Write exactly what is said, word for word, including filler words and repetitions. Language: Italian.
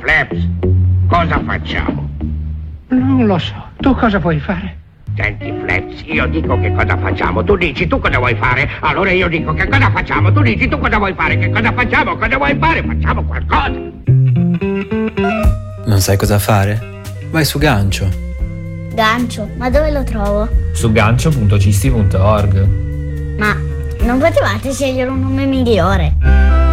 Flaps, cosa facciamo? Non lo so. Tu cosa vuoi fare? Senti, Flaps, io dico che cosa facciamo, tu dici tu cosa vuoi fare, allora io dico che cosa facciamo, tu dici tu cosa vuoi fare, che cosa facciamo, cosa vuoi fare, facciamo qualcosa. Non sai cosa fare? Vai su Gancio. Gancio? Ma dove lo trovo? Su gancio punto cisti punto org. Ma non potevate scegliere un nome migliore?